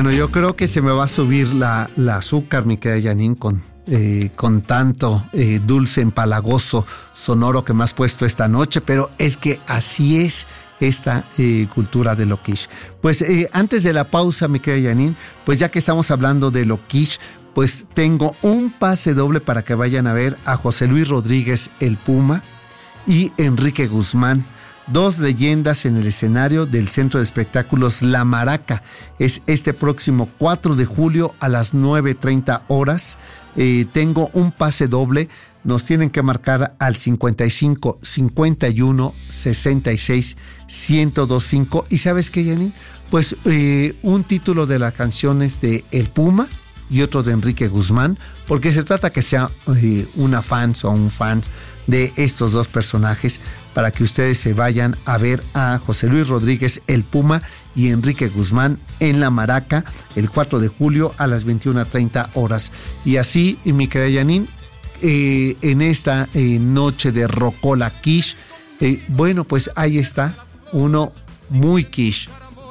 Bueno, yo creo que se me va a subir la azúcar, mi querida Janine, con tanto dulce, empalagoso, sonoro que me has puesto esta noche, pero es que así es esta cultura de lo quiche. Pues antes de la pausa, mi querida Janine, pues ya que estamos hablando de lo quiche, pues tengo un pase doble para que vayan a ver a José Luis Rodríguez, el Puma, y Enrique Guzmán, dos leyendas en el escenario del Centro de Espectáculos La Maraca. Es este próximo 4 de julio a las 9:30 horas. Tengo un pase doble. Nos tienen que marcar al 55 51 66 1025. ¿Y sabes qué, Janine? Pues un título de las canciones de El Puma y otro de Enrique Guzmán, porque se trata que sea una fans o un fans de estos dos personajes, para que ustedes se vayan a ver a José Luis Rodríguez, el Puma, y Enrique Guzmán en La Maraca el 4 de julio a las 21:30 horas. Y así, mi querida Janine, en esta noche de Rocola Quiche, bueno, pues ahí está uno muy quiche,